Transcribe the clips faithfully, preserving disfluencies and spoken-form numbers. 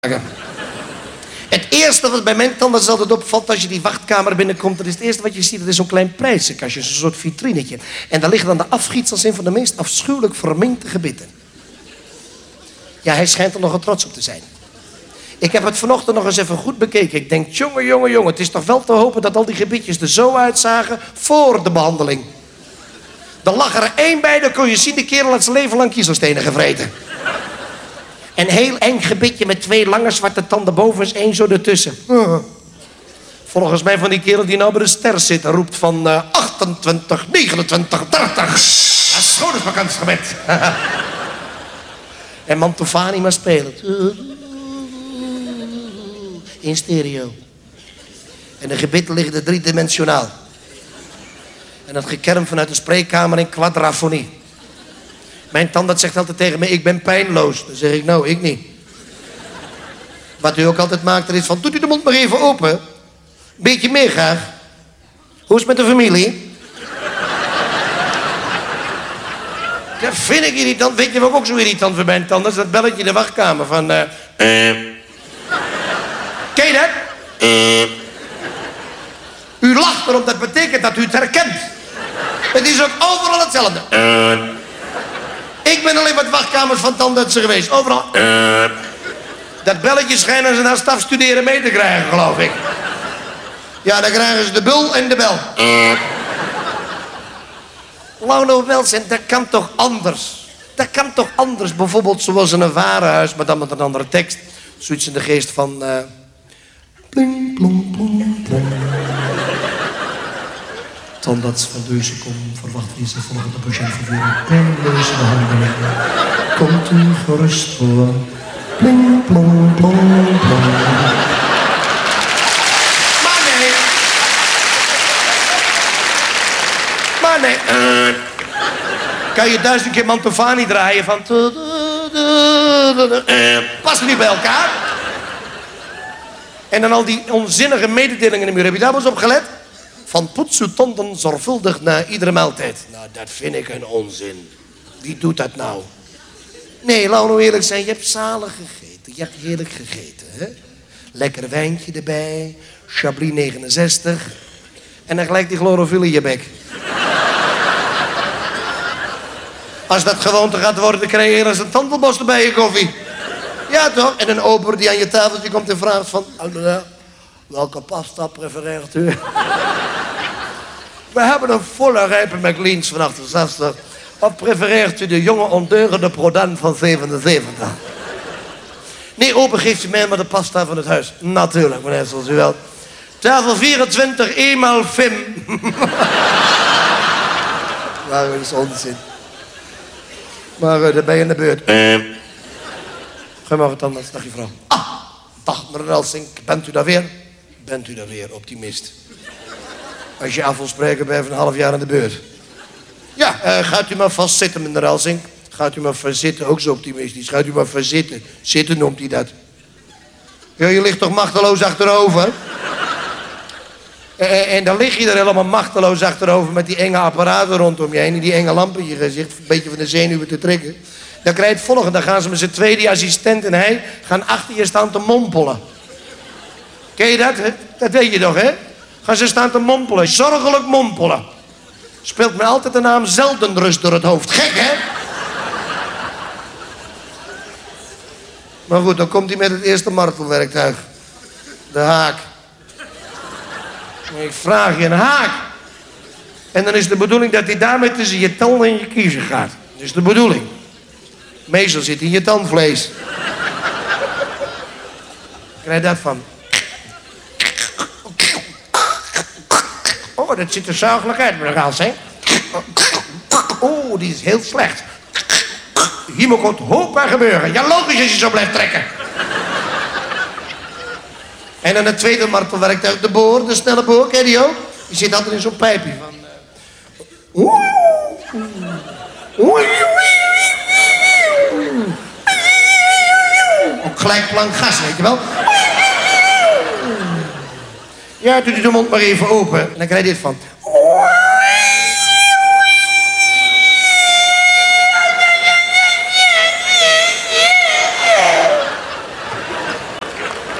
Het eerste wat bij mijn tandarts altijd opvalt als je die wachtkamer binnenkomt, dat is het eerste wat je ziet, dat is zo'n klein prijzenkastje, zo'n soort vitrinetje. En daar liggen dan de afgietsels in van de meest afschuwelijk verminkte gebitten. Ja, hij schijnt er nogal trots op te zijn. Ik heb het vanochtend nog eens even goed bekeken. Ik denk, jongen, jongen, jongen, het is toch wel te hopen dat al die gebitjes er zo uitzagen voor de behandeling. Er lag er één bij, dan kon je zien, de kerel had zijn leven lang kiezelstenen gevreten. Een heel eng gebitje met twee lange zwarte tanden boven en één zo ertussen. Volgens mij van die kerel die nou bij de ster zit en roept van uh, achtentwintig, negenentwintig, dertig. Dat is schoonovervakantiebed. En Mantovani maar spelen. In stereo. En de gebitten liggen er driedimensionaal. En dat gekerm vanuit de spreekkamer in quadrafonie. Mijn tandarts zegt altijd tegen me, ik ben pijnloos. Dan zeg ik, nou, ik niet. Wat u ook altijd maakt, er is van, doet u de mond maar even open. Beetje meer graag. Hoe is het met de familie? Dat vind ik irritant. Weet je wat ik ook zo irritant vind bij mijn tandarts? Dat belletje in de wachtkamer van... Uh, uh. Ken je dat? Uh. U lacht erop, dat betekent dat u het herkent. Het is ook overal hetzelfde. Uh. Ik ben alleen bij de wachtkamers van tandartsen geweest. Overal. Uh. Dat belletje schijnen ze na stafstuderen mee te krijgen, geloof ik. Ja, dan krijgen ze de bul en de bel. Uh. Launo Welsen, dat kan toch anders? Dat kan toch anders? Bijvoorbeeld zoals in een warenhuis, maar dan met een andere tekst. Zoiets in de geest van... Uh... Pling, plong, plong, plong. Tandarts van Deuzekom verwacht deze volgende patiëntvervoering. Pijnloze behandeling. Komt u gerust voor. Pling, plong, plong, plong. Maar nee. Maar nee. Uh. Kan je duizend keer Mantovani draaien van... Uh. Passen die bij elkaar? En dan al die onzinnige mededelingen in de muur. Heb je daar wel eens op gelet? Van poets uw tanden zorgvuldig na iedere maaltijd. Nou, dat vind ik een onzin. Wie doet dat nou? Nee, laat nou eerlijk zijn. Je hebt zalig gegeten. Je hebt heerlijk gegeten, hè? Lekker wijntje erbij. Chablis negenenzestig. En dan gelijk die chlorofylle in je bek. Als dat gewoonte gaat worden, dan krijg je eerst een tandelbos bij je koffie. Ja, toch? En een ober die aan je tafeltje komt en vraagt van... Welke pasta prefereert u? We hebben een volle rijpe McLean's van achtenzestig. Of prefereert u de jonge ondeugende Prodan van zevenenzeventig? Nee, open geeft u mij maar de pasta van het huis. Natuurlijk, meneer, zoals u wel. Tafel vierentwintig, eenmaal Fim. Maar dat is onzin. Maar uh, daar ben je in de beurt. Uh. Ga maar wat anders, dag je vrouw. Ah, dag meneer Elsink, bent u daar weer? Bent u daar weer, optimist. Als je af wil spreken, ben je even een half jaar aan de beurt. Ja, uh, gaat u maar vast zitten, meneer Elsink. Gaat u maar vast zitten, ook zo optimistisch. Gaat u maar vast zitten. Zitten noemt hij dat. Ja, je ligt toch machteloos achterover? en, en dan lig je er helemaal machteloos achterover met die enge apparaten rondom je heen. En die enge lampen in je gezicht, een beetje van de zenuwen te trekken. Dan krijg je het volgende. Dan gaan ze met z'n tweeën, die assistent en hij, gaan achter je staan te mompelen. Ken je dat, hè? Dat weet je toch, hè? Gaan ze staan te mompelen. Zorgelijk mompelen. Speelt me altijd de naam Zeldenrust door het hoofd. Gek, hè? Maar goed, dan komt hij met het eerste martelwerktuig. De haak. Ik vraag je een haak. En dan is de bedoeling dat hij daarmee tussen je tanden en je kiezen gaat. Dat is de bedoeling. Meestal zit hij in je tandvlees. Krijg je dat van? Oh, dat ziet er zuigelijk uit, meneer Elsink. Oh, die is heel slecht. Hier moet wat hoop aan gebeuren. Ja, logisch als je zo blijft trekken. En dan het tweede martelwerktuig, de boor, de snelle boor, ken je die ook? Die zit altijd in zo'n pijpje van... Uh... Ook gelijk plank gas, weet je wel? Ja, doe de mond maar even open. En dan krijg je dit van...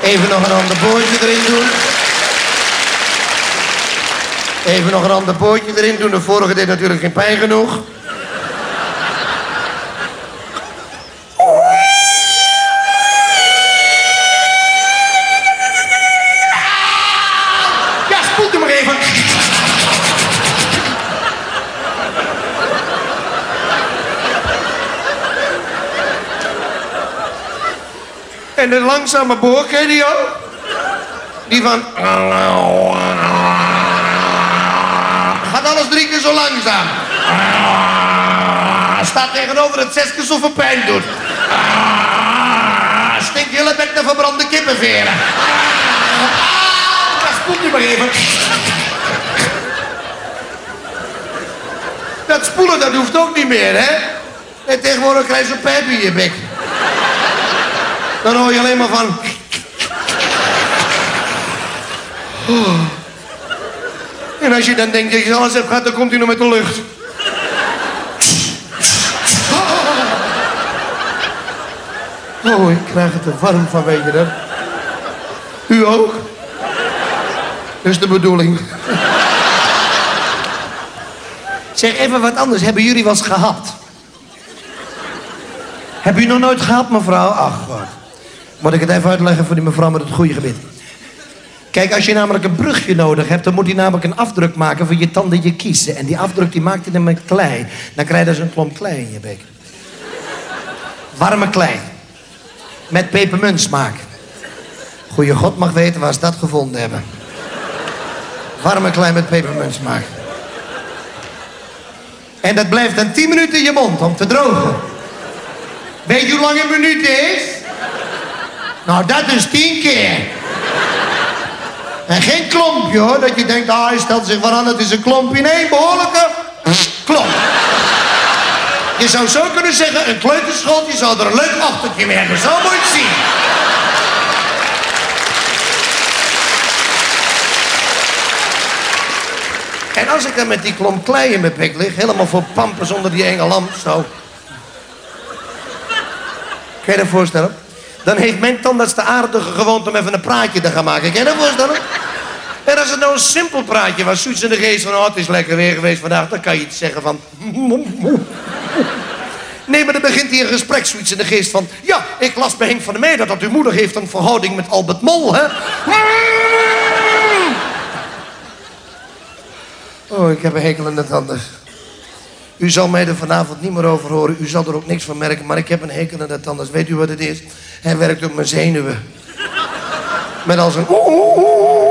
Even nog een ander pootje erin doen. Even nog een ander pootje erin doen. De vorige deed natuurlijk geen pijn genoeg. Ja, spoelt u maar even. En de langzame boor, ken je die ook? Die van... Gaat alles drie keer zo langzaam. Staat tegenover het zes keer zoveel pijn doet. Stinkt hele bek naar verbrande kippenveren. Dat spoelt u maar even. Dat spoelen, dat hoeft ook niet meer, hè? En tegenwoordig krijg je zo'n pijp in je bek. Dan hoor je alleen maar van... Oh. En als je dan denkt dat je alles hebt gehad, dan komt hij nog met de lucht. Oh, ik krijg het er warm van, weet je dat? U ook? Dat is de bedoeling. Zeg, even wat anders. Hebben jullie wel eens gehad? Heb u nog nooit gehad, mevrouw? Ach, wat. Moet ik het even uitleggen voor die mevrouw met het goede gebit? Kijk, als je namelijk een brugje nodig hebt, dan moet hij namelijk een afdruk maken van je tanden je kiezen. En die afdruk die maakt hij dan met klei. Dan krijg je dus een klomp klei in je bek. Warme klei. Met pepermuntsmaak. Goeie God mag weten waar ze dat gevonden hebben. Warme klei met pepermuntsmaak. En dat blijft dan tien minuten in je mond om te drogen. Weet je hoe lang een minuut is? Nou, dat is tien keer. En geen klompje, hoor, dat je denkt, ah, hij stelt zich wat aan, het is een klompje. Nee, behoorlijke klomp. Je zou zo kunnen zeggen, een kleuterschooltje zou er een leuk achtertje mee hebben. Zo moet je het zien. En als ik dan met die klomp klei in mijn bek lig, helemaal voor pampers onder die enge lamp, zo. Kan je dat voorstellen? Dan heeft mijn tandarts de aardige gewoonte om even een praatje te gaan maken. Kan je dat voorstellen? En als het nou een simpel praatje was, zoiets in de geest van... oh, het is lekker weer geweest vandaag, dan kan je iets zeggen van... Nee, maar dan begint hij een gesprek, zoiets in de geest van... ja, ik las bij Henk van der Meijden dat uw moeder heeft een verhouding met Albert Mol, hè? Oh, ik heb een hekel aan de tanden. U zal mij er vanavond niet meer over horen. U zal er ook niks van merken, maar ik heb een hekel aan de tanden. Weet u wat het is? Hij werkt op mijn zenuwen. Met als een...